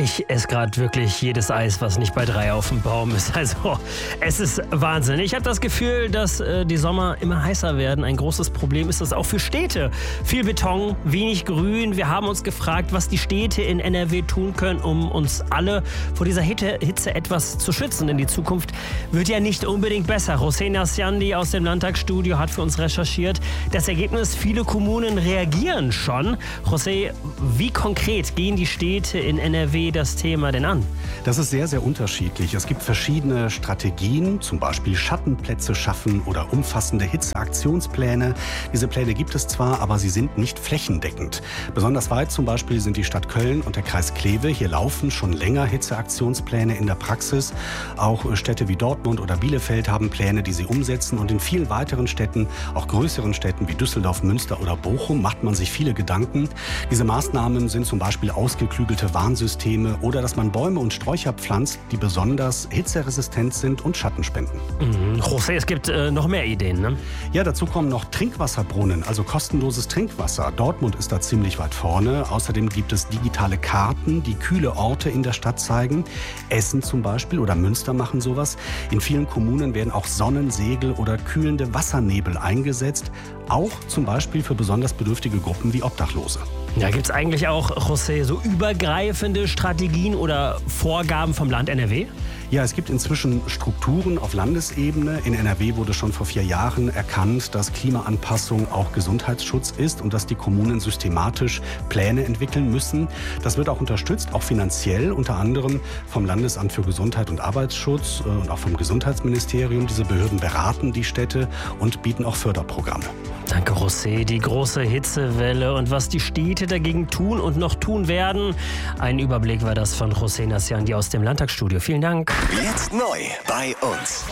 Ich esse gerade wirklich jedes Eis, was nicht bei 3 auf dem Baum ist. Also, es ist Wahnsinn. Ich habe das Gefühl, dass die Sommer immer heißer werden. Ein großes Problem ist das auch für Städte. Viel Beton, wenig Grün. Wir haben uns gefragt, was die Städte in NRW tun können, um uns alle vor dieser Hitze etwas zu schützen. Denn die Zukunft wird ja nicht unbedingt besser. José Nasciandi aus dem Landtagsstudio hat für uns recherchiert. Das Ergebnis, viele Kommunen reagieren schon. José, wie konkret gehen die Städte in NRW das Thema denn an? Das ist sehr, sehr unterschiedlich. Es gibt verschiedene Strategien, zum Beispiel Schattenplätze schaffen oder umfassende Hitzeaktionspläne. Diese Pläne gibt es zwar, aber sie sind nicht flächendeckend. Besonders weit zum Beispiel sind die Stadt Köln und der Kreis Kleve. Hier laufen schon länger Hitzeaktionspläne in der Praxis. Auch Städte wie Dortmund oder Bielefeld haben Pläne, die sie umsetzen. Und in vielen weiteren Städten, auch größeren Städten wie Düsseldorf, Münster oder Bochum, macht man sich viele Gedanken. Diese Maßnahmen sind zum Beispiel ausgeklügelte Warnsysteme oder dass man Bäume und Sträucher pflanzt, die besonders hitzeresistent sind und Schatten spenden. José, es gibt noch mehr Ideen, ne? Ja, dazu kommen noch Trinkwasserbrunnen, also kostenloses Trinkwasser. Dortmund ist da ziemlich weit vorne. Außerdem gibt es digitale Karten, die kühle Orte in der Stadt zeigen. Essen zum Beispiel oder Münster machen sowas. In vielen Kommunen werden auch Sonnensegel oder kühlende Wassernebel eingesetzt. Auch zum Beispiel für besonders bedürftige Gruppen wie Obdachlose. Ja, gibt es eigentlich auch, José, so übergreifende Strategien oder Vorgaben vom Land NRW? Ja, es gibt inzwischen Strukturen auf Landesebene. In NRW wurde schon vor 4 Jahren erkannt, dass Klimaanpassung auch Gesundheitsschutz ist und dass die Kommunen systematisch Pläne entwickeln müssen. Das wird auch unterstützt, auch finanziell, unter anderem vom Landesamt für Gesundheit und Arbeitsschutz und auch vom Gesundheitsministerium. Diese Behörden beraten die Städte und bieten auch Förderprogramme. Danke, José. Die große Hitzewelle und was die Städte dagegen tun und noch tun werden. Ein Überblick war das von José Nasciandi aus dem Landtagsstudio. Vielen Dank. Jetzt neu bei uns.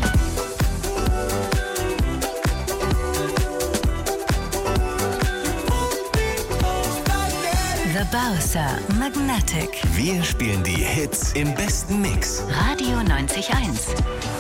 The Bowser Magnetic. Wir spielen die Hits im besten Mix. Radio 90.1.